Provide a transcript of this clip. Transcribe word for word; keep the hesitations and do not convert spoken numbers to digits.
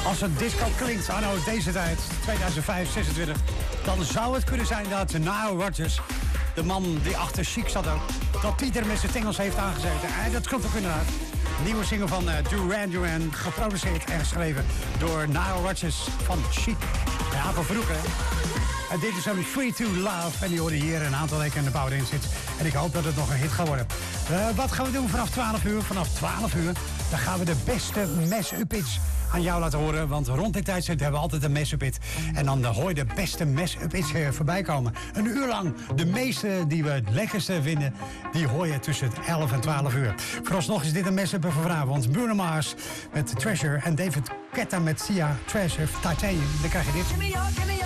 Als het disco klinkt, anno deze tijd, tweeduizend vijf, zesentwintig... dan zou het kunnen zijn dat Nile Rodgers, de man die achter Chic zat ook, dat Pieter met zijn tingels heeft aangezeten. En dat klopt ook inderdaad. Nieuwe single van uh, Duran Duran, geproduceerd en geschreven door Nile Rodgers van Chic. Ja, van vroeger. En dit is een Free to Love. En die hoorde hier een aantal weken in de Power Dance Hits. En ik hoop dat het nog een hit gaat worden. Uh, wat gaan we doen vanaf twaalf uur? Vanaf twaalf uur dan gaan we de beste mash-up hits aan jou laten horen. Want rond dit tijdstip hebben we altijd een mash-up hit. En dan uh, hoor je de beste mash-up hits uh, voorbij komen. Een uur lang. De meeste die we het lekkerste vinden, die hoor je tussen elf en twaalf uur. Vooralsnog is dit een mash-up voor vanavond. Bruno Mars met Treasure en David Guetta met Sia, Treasure, Titanium. Dan krijg je dit.